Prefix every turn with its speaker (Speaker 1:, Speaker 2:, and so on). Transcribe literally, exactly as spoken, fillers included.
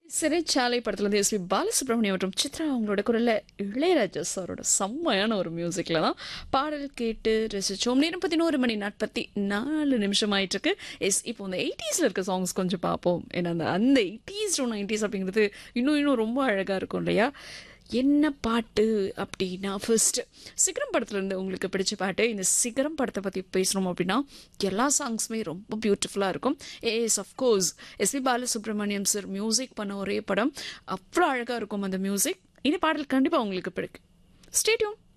Speaker 1: சிறைச்சாலை படத்துலேருந்து எஸ்பி பாலசுப்ரமணியம் மற்றும் சித்ரா அவங்களோட குரல்ல இளையராஜா சாரோட செம்மையான ஒரு மியூசிக்கில் தான் பாடல் கேட்டு ரசித்தோம். நேரம் பதினோரு மணி நாற்பத்தி நாலு நிமிஷம் ஆயிட்டு இருக்கு. எஸ் இப்போ இந்த எயிட்டிஸில் இருக்க சாங்ஸ் கொஞ்சம் பார்ப்போம். ஏன்னா அந்த அந்த எயிட்டிஸ் டு நைன்டிஸ் அப்படிங்கிறது இன்னும் இன்னும் ரொம்ப அழகாக இருக்கும் இல்லையா? என்ன பாட்டு அப்படின்னா ஃபர்ஸ்ட் சிகரம் படத்துலேருந்து உங்களுக்கு பிடிச்ச பாட்டு. இந்த சிகரம் படத்தை பற்றி பேசணும் அப்படின்னா எல்லா சாங்ஸுமே ரொம்ப பியூட்டிஃபுல்லாக இருக்கும். As of course SP Balasubramaniam sir music பண்ண ஒரே படம். அவ்வளோ அழகாக இருக்கும் அந்த மியூசிக். இந்த பாடல் கண்டிப்பாக உங்களுக்கு பிடிக்கும். Stay tune.